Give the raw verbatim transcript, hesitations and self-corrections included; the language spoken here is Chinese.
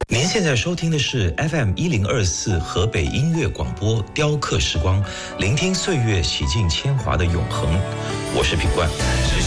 您现在收听的是 F M 一零二四河北音乐广播雕刻时光，聆听岁月洗尽铅华的永恒。我是品冠。